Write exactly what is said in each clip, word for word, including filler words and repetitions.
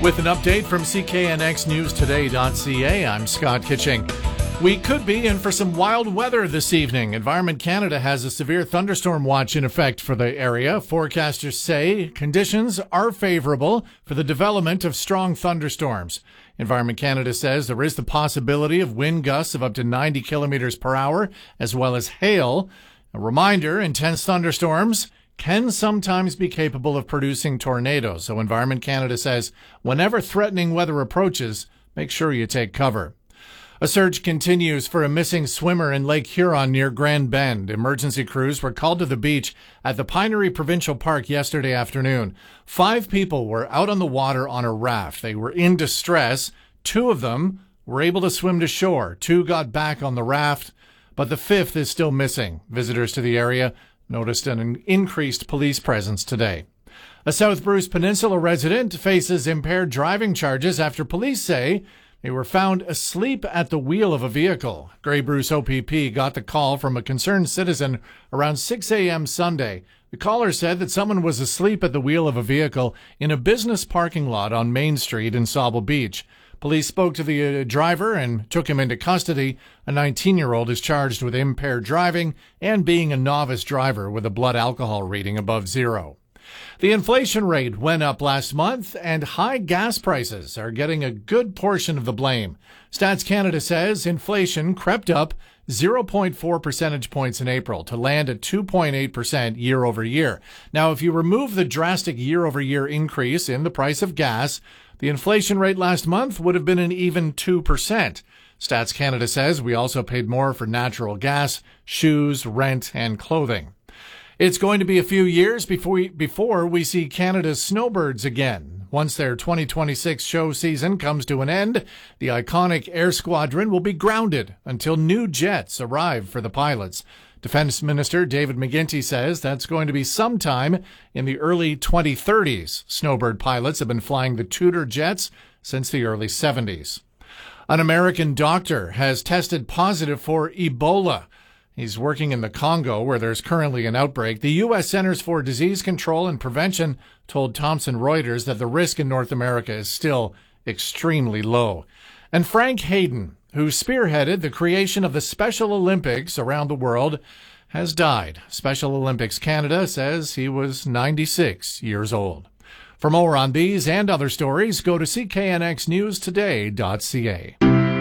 With an update from C K N X News Today dot C A, I'm Scott Kitching. We could be in for some wild weather this evening. Environment Canada has a severe thunderstorm watch in effect for the area. Forecasters say conditions are favorable for the development of strong thunderstorms. Environment Canada says there is the possibility of wind gusts of up to ninety kilometers per hour, as well as hail. A reminder, intense thunderstorms can sometimes be capable of producing tornadoes. So Environment Canada says whenever threatening weather approaches, make sure you take cover. A search continues for a missing swimmer in Lake Huron near Grand Bend. Emergency crews were called to the beach at the Pinery Provincial Park yesterday afternoon. Five people were out on the water on a raft. They were in distress. Two of them were able to swim to shore. Two got back on the raft, but the fifth is still missing. Visitors to the area noticed an increased police presence today. A South Bruce Peninsula resident faces impaired driving charges after police say they were found asleep at the wheel of a vehicle. Grey Bruce O P P got the call from a concerned citizen around six a.m. Sunday. The caller said that someone was asleep at the wheel of a vehicle in a business parking lot on Main Street in Sauble Beach. Police spoke to the uh, driver and took him into custody. A nineteen-year-old is charged with impaired driving and being a novice driver with a blood alcohol reading above zero. The inflation rate went up last month, and high gas prices are getting a good portion of the blame. Stats Canada says inflation crept up zero point four percentage points in April to land at two point eight percent year over year. Now, if you remove the drastic year over year increase in the price of gas, the inflation rate last month would have been an even two percent. Stats Canada says we also paid more for natural gas, shoes, rent, and clothing. It's going to be a few years before we, before we see Canada's snowbirds again. Once their twenty twenty-six show season comes to an end, the iconic Air Squadron will be grounded until new jets arrive for the pilots. Defense Minister David McGuinty says that's going to be sometime in the early twenty thirties. Snowbird pilots have been flying the Tudor jets since the early seventies. An American doctor has tested positive for Ebola. He's working in the Congo, where there's currently an outbreak. The U S Centers for Disease Control and Prevention told Thomson Reuters that the risk in North America is still extremely low. And Frank Hayden, who spearheaded the creation of the Special Olympics around the world, has died. Special Olympics Canada says he was ninety-six years old. For more on these and other stories, go to C K N X News Today dot C A.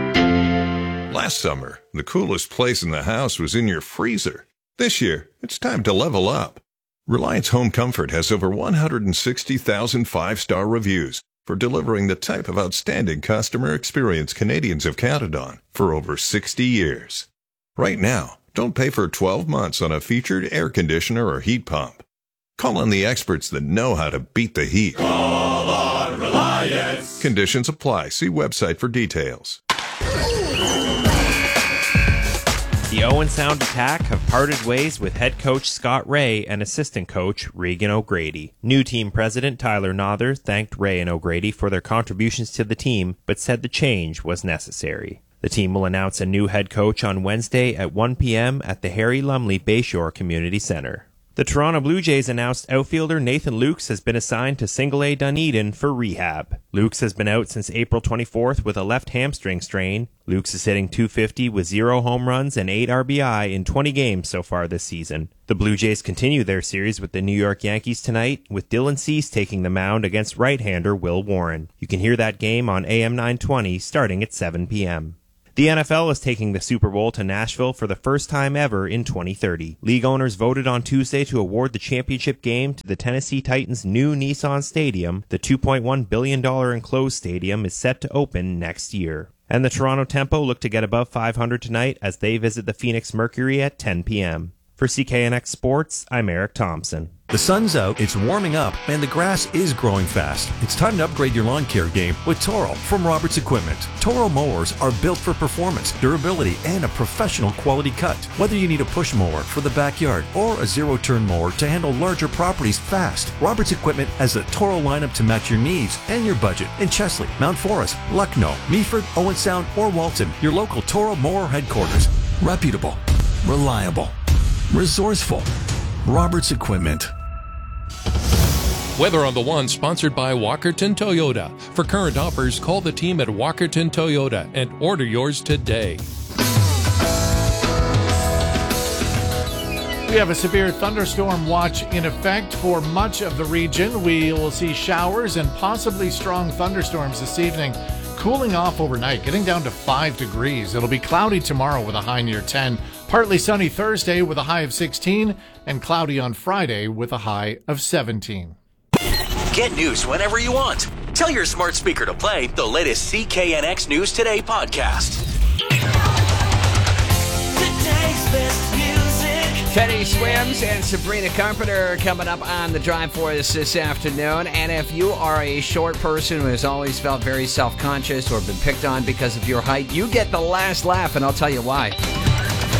Last summer, the coolest place in the house was in your freezer. This year, it's time to level up. Reliance Home Comfort has over one hundred sixty thousand five-star reviews for delivering the type of outstanding customer experience Canadians have counted on for over sixty years. Right now, don't pay for twelve months on a featured air conditioner or heat pump. Call on the experts that know how to beat the heat. Call on Reliance. Conditions apply. See website for details. The Owen Sound Attack have parted ways with head coach Scott Ray and assistant coach Regan O'Grady. New team president Tyler Nother thanked Ray and O'Grady for their contributions to the team, but said the change was necessary. The team will announce a new head coach on Wednesday at one p.m. at the Harry Lumley Bayshore Community Centre. The Toronto Blue Jays announced outfielder Nathan Lukes has been assigned to Single A Dunedin for rehab. Lukes has been out since April twenty-fourth with a left hamstring strain. Lukes is hitting two fifty with zero home runs and eight R B I in twenty games so far this season. The Blue Jays continue their series with the New York Yankees tonight, with Dylan Cease taking the mound against right-hander Will Warren. You can hear that game on A M nine twenty starting at seven p.m. The N F L is taking the Super Bowl to Nashville for the first time ever in twenty thirty. League owners voted on Tuesday to award the championship game to the Tennessee Titans' new Nissan Stadium. The two point one billion dollars enclosed stadium is set to open next year. And the Toronto Tempo look to get above five hundred tonight as they visit the Phoenix Mercury at ten p.m. For C K N X Sports, I'm Eric Thompson. The sun's out, it's warming up, and the grass is growing fast. It's time to upgrade your lawn care game with Toro from Roberts Equipment. Toro mowers are built for performance, durability, and a professional quality cut. Whether you need a push mower for the backyard or a zero-turn mower to handle larger properties fast, Roberts Equipment has the Toro lineup to match your needs and your budget in Chesley, Mount Forest, Lucknow, Meaford, Owen Sound, or Walton. Your local Toro mower headquarters. Reputable, reliable, resourceful. Roberts Equipment. Weather on the One, sponsored by Walkerton Toyota. For current offers, call the team at Walkerton Toyota and order yours today. We have a severe thunderstorm watch in effect for much of the region. We will see showers and possibly strong thunderstorms this evening, cooling off overnight, getting down to five degrees. It'll be cloudy tomorrow with a high near ten, partly sunny Thursday with a high of sixteen, and cloudy on Friday with a high of seventeen. Get news whenever you want. Tell your smart speaker to play the latest C K N X News Today podcast. Today's best music. Teddy Swims and Sabrina Carpenter coming up on the drive for us this afternoon. And if you are a short person who has always felt very self-conscious or been picked on because of your height, you get the last laugh, and I'll tell you why.